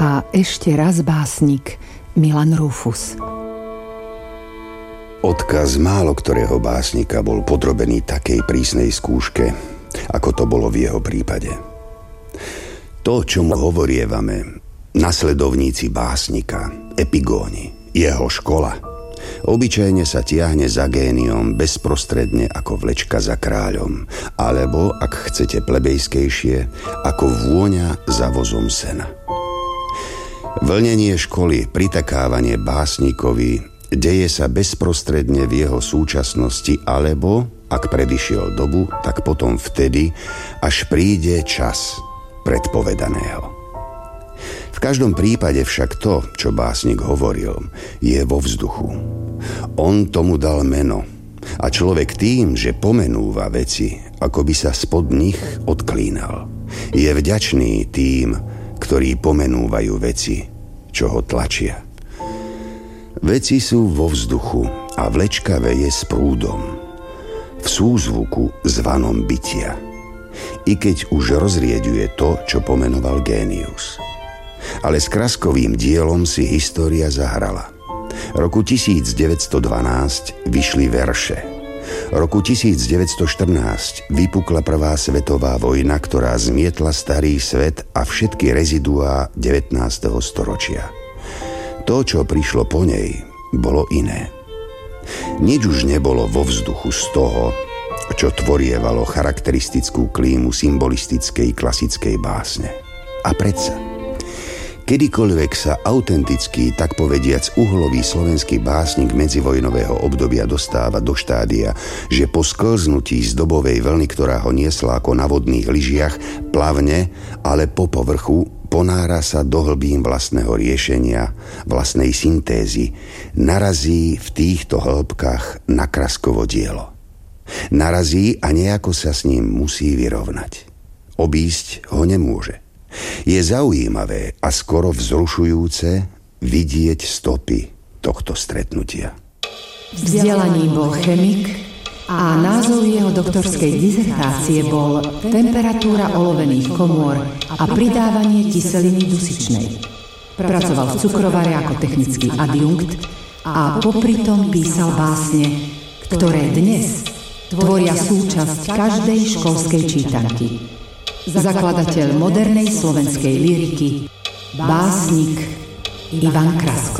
a ešte raz básnik Milan Rufus. Odkaz málo ktorého básnika bol podrobený takej prísnej skúške, ako to bolo v jeho prípade. To, čo mu hovorievame, nasledovníci básnika, epigóni, jeho škola, obyčajne sa tiahne za géniom bezprostredne ako vlečka za kráľom, alebo, ak chcete plebejskejšie, ako vôňa za vozom sena. Vlnenie školy, pritakávanie básnikovi deje sa bezprostredne v jeho súčasnosti, alebo, ak prevyšiel dobu, tak potom vtedy, až príde čas predpovedaného. V každom prípade však to, čo básnik hovoril, je vo vzduchu. On tomu dal meno a človek tým, že pomenúva veci, ako by sa spod nich odklínal, je vďačný tým, ktorí pomenúvajú veci, čo ho tlačia. Veci sú vo vzduchu a vlečka veje s prúdom, v súzvuku zvanom bytia, i keď už rozrieďuje to, čo pomenoval génius. Ale s Kraskovým dielom si história zahrala. Roku 1912 vyšli verše. Roku 1914 vypukla prvá svetová vojna, ktorá zmietla starý svet a všetky reziduá 19. storočia. To, čo prišlo po nej, bolo iné. Nič už nebolo vo vzduchu z toho, čo tvorievalo charakteristickú klímu symbolistickej klasickej básne. A predsa, kedykoľvek sa autentický, tak povediac uhlový slovenský básnik medzivojnového obdobia dostáva do štádia, že po sklznutí z dobovej vlny, ktorá ho niesla ako na vodných lyžiach, plavne, ale po povrchu ponára sa do hlbín vlastného riešenia, vlastnej syntézy, narazí v týchto hĺbkach na Kraskovo dielo. Narazí a nejako sa s ním musí vyrovnať. Obísť ho nemôže. Je zaujímavé a skoro vzrušujúce vidieť stopy tohto stretnutia. Vzdelaním bol chemik a názov jeho doktorskej dizertácie bol Temperatúra olovených komôr a pridávanie kyseliny dusičnej. Pracoval v cukrovare ako technický adjunkt a popritom písal básne, ktoré dnes tvoria súčasť každej školskej čítanky. Zakladateľ modernej slovenskej lyriky, básnik Ivan Krasko.